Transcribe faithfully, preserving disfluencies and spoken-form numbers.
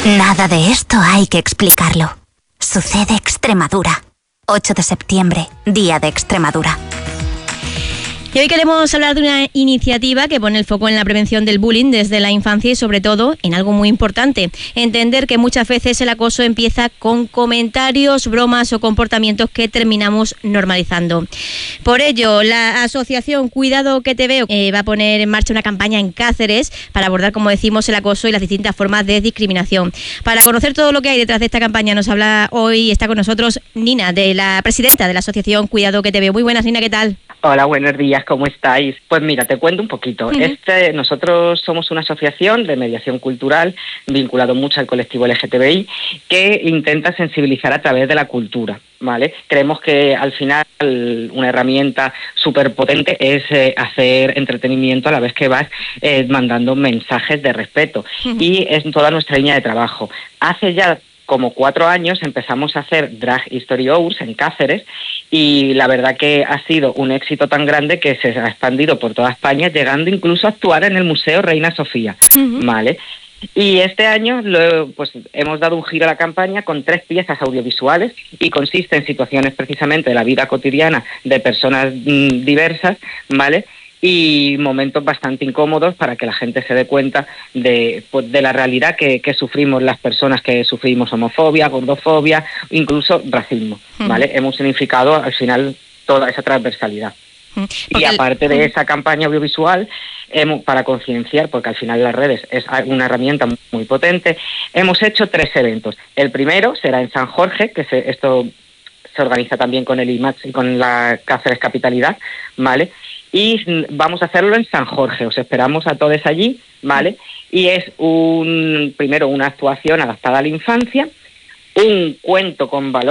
Nada de esto hay que explicarlo. Sucede Extremadura. ocho de septiembre, Día de Extremadura. Y hoy queremos hablar de una iniciativa que pone el foco en la prevención del bullying desde la infancia y sobre todo en algo muy importante, entender que muchas veces el acoso empieza con comentarios, bromas o comportamientos que terminamos normalizando. Por ello, la asociación Cuidado que te veo eh, va a poner en marcha una campaña en Cáceres para abordar, como decimos, el acoso y las distintas formas de discriminación. Para conocer todo lo que hay detrás de esta campaña nos habla hoy, está con nosotros Nina, de la presidenta de la asociación Cuidado que te veo. Muy buenas, Nina, ¿qué tal? Hola, buenos días, ¿cómo estáis? Pues mira, te cuento un poquito. Uh-huh. Este, nosotros somos una asociación de mediación cultural vinculado mucho al colectivo L G T B I que intenta sensibilizar a través de la cultura, ¿vale? Creemos que al final una herramienta súper potente es eh, hacer entretenimiento a la vez que vas eh, mandando mensajes de respeto. Uh-huh. Y es toda nuestra línea de trabajo. Hace ya como cuatro años empezamos a hacer Drag History Hours en Cáceres y la verdad que ha sido un éxito tan grande que se ha expandido por toda España, llegando incluso a actuar en el Museo Reina Sofía, uh-huh. ¿vale? Y este año lo, pues, hemos dado un giro a la campaña con tres piezas audiovisuales y consiste en situaciones precisamente de la vida cotidiana de personas mmm, diversas, ¿vale?, y momentos bastante incómodos para que la gente se dé cuenta de, pues, de la realidad que, que sufrimos las personas que sufrimos homofobia, gordofobia, incluso racismo, ¿vale? Uh-huh. Hemos significado al final toda esa transversalidad. Uh-huh. Y aparte el... de esa campaña audiovisual, hemos, para concienciar, porque al final las redes es una herramienta muy potente, hemos hecho tres eventos. El primero será en San Jorge, que se, esto se organiza también con el I M A X y con la Cáceres Capitalidad, ¿vale?, y vamos a hacerlo en San Jorge, os esperamos a todos allí, ¿vale? Y es un primero una actuación adaptada a la infancia, un cuento con valor